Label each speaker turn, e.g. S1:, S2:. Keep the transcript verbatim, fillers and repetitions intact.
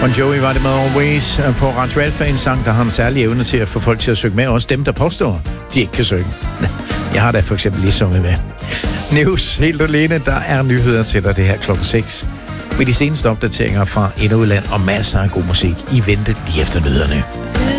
S1: Bon Jovi var det med Always på Radio Alpha, en sang, der har en særlig evne til at få folk til at synge med. Også dem, der påstår, de ikke kan synge. Jeg har da for eksempel lige sunget med. News helt alene, der er nyheder til dig det her klokken seks. Med de seneste opdateringer fra indudland og masser af god musik i vente lige efter nyhederne.